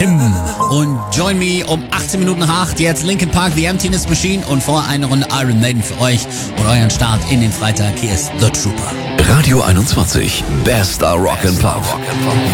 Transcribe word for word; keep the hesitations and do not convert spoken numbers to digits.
Tim. Und Join Me um achtzehn Minuten nach acht. Jetzt Linkin Park, The Emptiness Machine und vor eine Runde Iron Maiden für euch. Und euren Start in den Freitag. Hier ist The Trooper. Radio einundzwanzig, bester Rock and Pop.